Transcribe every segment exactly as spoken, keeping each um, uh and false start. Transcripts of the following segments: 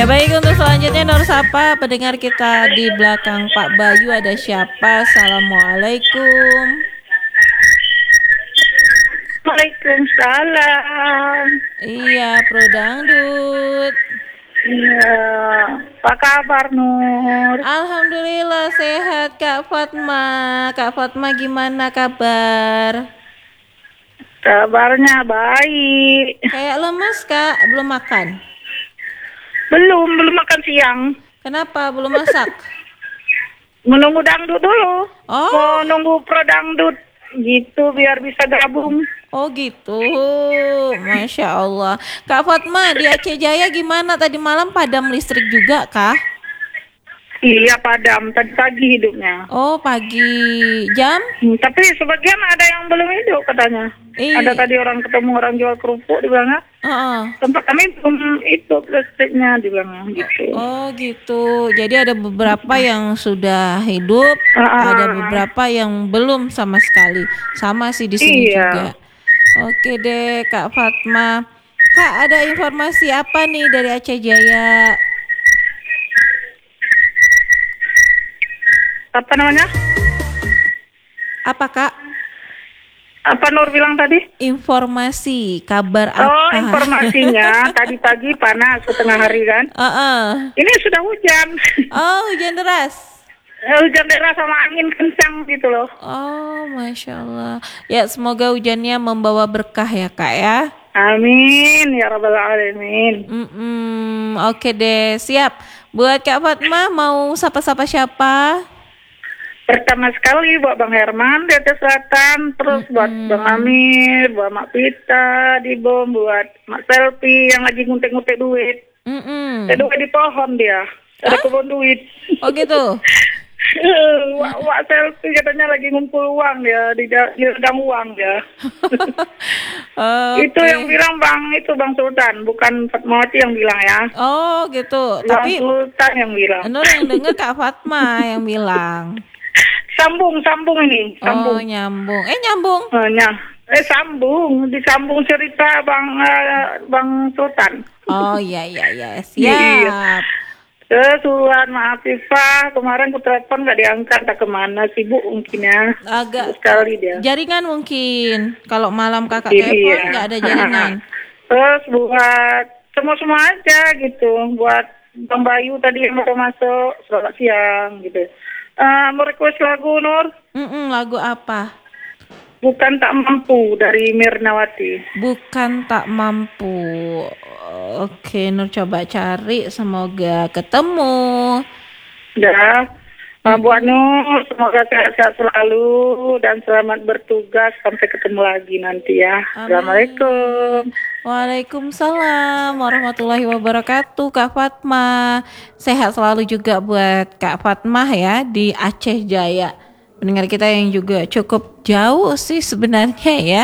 Ya baik, untuk selanjutnya Nur Sapa pendengar kita di belakang Pak Bayu ada siapa? Assalamualaikum. Waalaikumsalam. Iya, Pro Dangdut. Iya, apa kabar Nur? Alhamdulillah sehat Kak Fatma. Kak Fatma gimana kabar? Kabarnya baik. Kayak lemes Kak, belum makan? Belum, belum makan siang. Kenapa belum masak? Menunggu dangdut dulu. Oh. Mau nunggu pro dangdut gitu biar bisa gabung. Oh gitu, Masya Allah. Kak Fatma di Aceh Jaya gimana tadi malam, padam listrik juga kah? Iya padam, tadi pagi hidupnya. Oh pagi, jam? Hmm, tapi sebagian ada yang belum hidup katanya. Ih. Ada tadi orang ketemu orang jual kerupuk di bilangnya. Uh-uh. Tempat kami belum hidup listriknya di bilangnya gitu. Oh gitu, jadi ada beberapa yang sudah hidup, Uh-uh. ada beberapa yang belum sama sekali. Sama sih di sini Iya. juga. Oke deh Kak Fatma. Kak, ada informasi apa nih dari Aceh Jaya? Apa namanya? Apa Kak? Apa Nur bilang tadi? Informasi, kabar Oh, apa? informasinya tadi pagi panas setengah hari kan. Uh-uh. Ini sudah hujan. Oh, hujan deras. Eh, hujan deras sama angin kencang gitu loh. Oh, Masya Allah. Ya, semoga hujannya membawa berkah ya Kak ya. Amin ya rabbal alamin. Mm-mm. Oke deh, siap. Buat Kak Fatma mau sapa-sapa siapa? Pertama sekali buat Bang Herman di Aceh Selatan, terus Mm-mm. buat Bang Amir, buat Mak Pita di Bom, buat Mak Selfie yang lagi nguntik-nguntik duit. Mm-mm. Ada duit di pohon dia, ada kebun duit. Oh gitu. Wak, Wak Selfie katanya lagi ngumpul uang dia, di, da- di ladang uang dia. Oke. Itu yang bilang Bang, itu Bang Sultan, bukan Fatmawati yang bilang ya. Oh gitu. Bang Tapi Sultan yang bilang. Nur yang denger Kak Fatma yang bilang. Sambung, sambung ini, Oh sambung. nyambung. Eh nyambung. Eh, nah, eh sambung, disambung cerita Bang eh, Bang Sultan. Oh iya iya iya. Iya. Siap. Kesulitan maaf Ifah, kemarin aku telepon gak diangkat, tak kemana, sibuk mungkin ya. Agak Sibuk sekali dia. jaringan mungkin. Kalau malam kakak Iya. telepon nggak ada jaringan. Terus buat semua-semua aja gitu, buat Bang Bayu tadi yang baru masuk, selamat siang gitu. Eh, mau request lagu Nur, Mm-mm, lagu apa? bukan tak mampu dari Mirnawati. Bukan tak mampu. Oke, Nur coba cari, semoga ketemu. Ya, uh, buat Nur semoga sehat-sehat selalu dan selamat bertugas sampai ketemu lagi nanti ya. Amin. Assalamualaikum. Waalaikumsalam warahmatullahi wabarakatuh Kak Fatma. Sehat selalu juga buat Kak Fatma ya di Aceh Jaya. Pendengar kita yang juga cukup jauh sih sebenarnya ya.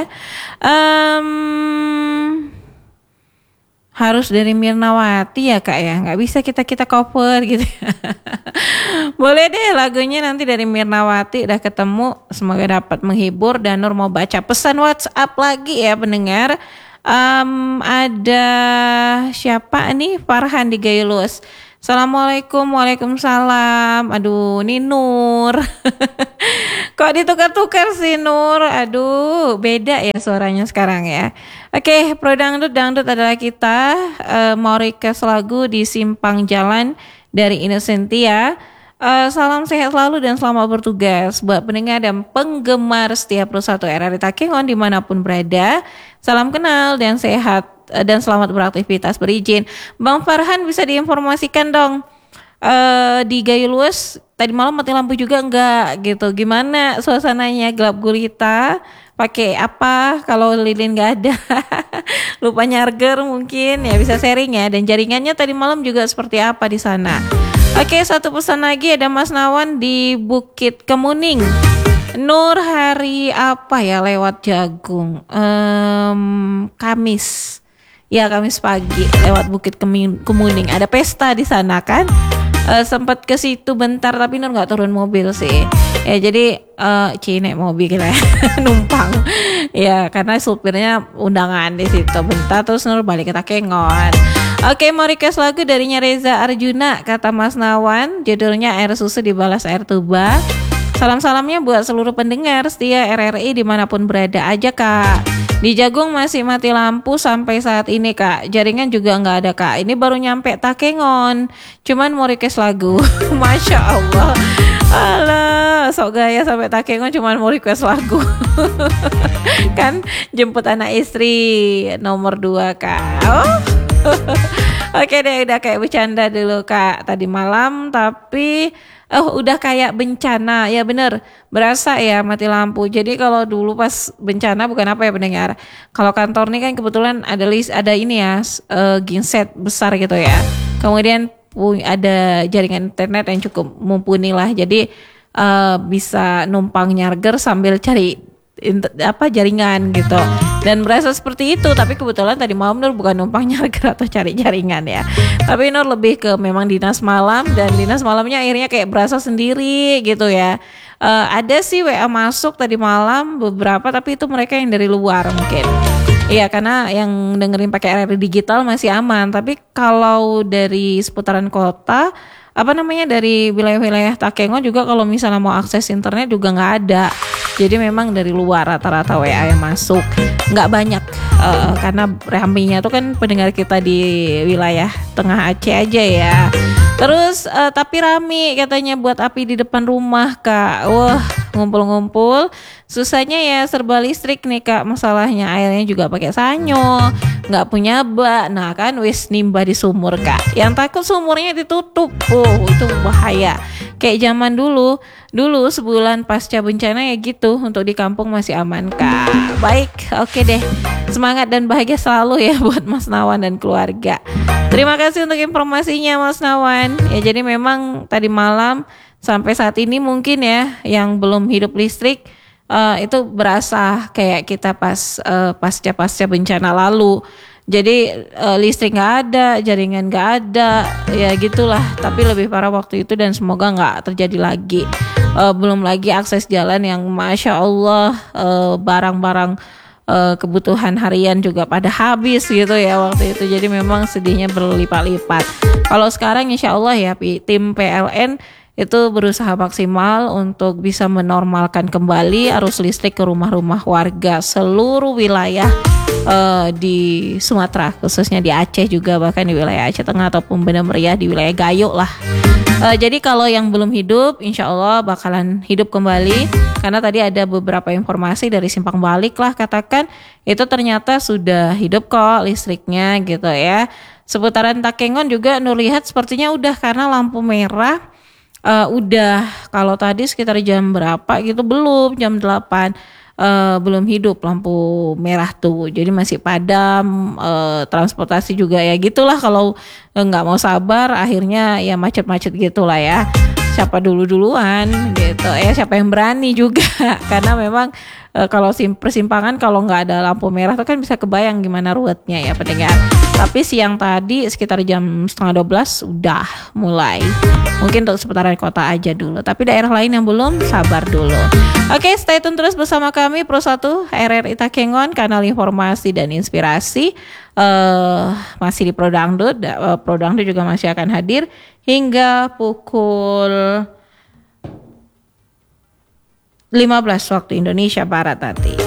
Um, harus dari Mirnawati ya Kak ya. Nggak bisa kita kita cover gitu. Boleh deh lagunya nanti dari Mirnawati, udah ketemu. Semoga dapat menghibur. Dan Nur mau baca pesan WhatsApp lagi ya pendengar. Um, ada siapa nih? Farhan di Gailus. Assalamualaikum, waalaikumsalam. Aduh, ini Nur. Kok ditukar-tukar sih Nur? Aduh, beda ya suaranya sekarang ya. Oke, Pro Dangdut, Dangdut adalah kita. Uh, mau request lagu di Simpang Jalan dari Innocentia. Uh, salam sehat selalu dan selamat bertugas buat pendengar dan penggemar setiap Pro satu R R I Takengon dimanapun berada. Salam kenal dan sehat uh, dan selamat beraktivitas berizin. Bang Farhan bisa diinformasikan dong uh, di Gailus tadi malam mati lampu juga enggak gitu. Gimana suasananya, gelap gulita? Pakai apa kalau lilin nggak ada? Lupa nyarger mungkin ya, bisa sharing ya. Dan jaringannya tadi malam juga seperti apa di sana? Oke, satu pesan lagi ada Mas Nawan di Bukit Kemuning. Nur hari apa ya lewat Jagung? Um, Kamis. Ya Kamis pagi lewat Bukit Kemuning. Ada pesta di sana kan? Uh, sempat ke situ bentar tapi Nur nggak turun mobil sih. Ya jadi uh, Cine mobil kita numpang. Ya karena supirnya undangan di situ bentar terus Nur balik ke Takengon. Oke, mau request lagu darinya Reza Arjuna, kata Mas Nawan, judulnya Air Susu Dibalas Air Tuba. Salam-salamnya buat seluruh pendengar setia R R I dimanapun berada aja kak. Di Jagung masih mati lampu sampai saat ini kak. Jaringan juga nggak ada kak. Ini baru nyampe Takengon. Cuman mau request lagu. Masya Allah. Alah, sok gaya sampai Takengon cuman mau request lagu. Kan jemput anak istri nomor dua kak. Oh. Oke deh, udah kayak bercanda dulu kak tadi malam, tapi oh udah kayak bencana. Ya bener, berasa ya mati lampu. Jadi kalau dulu pas bencana bukan apa ya pendengar, kalau kantor nih kan kebetulan ada list, ada ini ya uh, genset besar gitu ya. Kemudian ada jaringan internet yang cukup mumpuni lah. Jadi uh, bisa numpang nyarger sambil cari apa jaringan gitu, dan berasa seperti itu. Tapi kebetulan tadi malam Nur bukan numpang nyarger atau cari jaringan ya, tapi Nur lebih ke memang dinas malam, dan dinas malamnya akhirnya kayak berasa sendiri gitu ya. Uh, ada sih W A masuk tadi malam beberapa, tapi itu mereka yang dari luar mungkin. Iya, karena yang dengerin pakai R R I digital masih aman, tapi kalau dari seputaran kota, apa namanya dari wilayah-wilayah Takengon juga kalau misalnya mau akses internet juga nggak ada. Jadi memang dari luar rata-rata W A yang masuk, nggak banyak uh, karena ramenya tuh kan pendengar kita di wilayah tengah Aceh aja ya. Terus uh, tapi rame katanya buat api di depan rumah kak. Wah, ngumpul-ngumpul. Susahnya ya serba listrik nih kak, masalahnya airnya juga pakai sanyo, nggak punya bak. Nah kan wis nimba di sumur kak. Yang takut sumurnya ditutup. Oh itu bahaya. Kayak zaman dulu, dulu sebulan pasca bencana ya gitu, untuk di kampung masih aman kak. Baik, oke deh. Semangat dan bahagia selalu ya buat Mas Nawan dan keluarga. Terima kasih untuk informasinya Mas Nawan. Ya jadi memang tadi malam sampai saat ini mungkin ya yang belum hidup listrik uh, itu berasa kayak kita pas uh, pasca-pasca bencana lalu. Jadi uh, listrik nggak ada, jaringan nggak ada, ya gitulah. Tapi lebih parah waktu itu dan semoga nggak terjadi lagi. Uh, belum lagi akses jalan yang masya Allah uh, barang-barang uh, kebutuhan harian juga pada habis gitu ya waktu itu. Jadi memang sedihnya berlipat-lipat. Kalau sekarang insya Allah ya tim P L N itu berusaha maksimal untuk bisa menormalkan kembali arus listrik ke rumah-rumah warga seluruh wilayah uh, di Sumatera, khususnya di Aceh juga, bahkan di wilayah Aceh Tengah ataupun Banda Meriah di wilayah Gayo lah. Uh, jadi kalau yang belum hidup, insya Allah bakalan hidup kembali, karena tadi ada beberapa informasi dari Simpang Balik lah katakan itu ternyata sudah hidup kok listriknya gitu ya. Seputaran Takengon juga Nur lihat sepertinya udah, karena lampu merah Uh, udah, kalau tadi sekitar jam berapa gitu belum, jam delapan uh, belum hidup lampu merah tuh, jadi masih padam. Uh, transportasi juga ya gitulah, kalau nggak mau sabar akhirnya ya macet-macet gitulah ya. Siapa dulu-duluan gitu ya, siapa yang berani juga karena memang e, kalau sim, persimpangan kalau nggak ada lampu merah tuh kan bisa kebayang gimana ruwetnya ya pendengar. Tapi siang tadi sekitar jam setengah dua belas udah mulai. Mungkin untuk seputaran kota aja dulu, tapi daerah lain yang belum sabar dulu. Oke, stay tune terus bersama kami Pro satu R R I Takengon, kanal informasi dan inspirasi. Uh, masih di Pro Dangdut, uh, Pro Dangdut juga masih akan hadir hingga pukul lima belas waktu Indonesia Barat nanti.